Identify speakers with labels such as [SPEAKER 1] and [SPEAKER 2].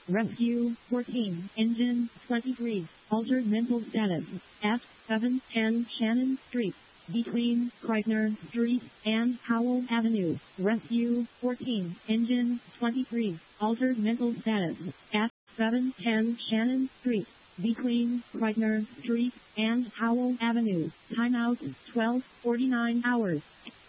[SPEAKER 1] Rescue 14, Engine 23, altered mental status at 710 Shannon Street, between Kreitner Street and Howell Avenue. Rescue 14, Engine 23, altered mental status at 710 Shannon Street, between Kreitner Street and Howell Avenue. Timeout 12:49 hours.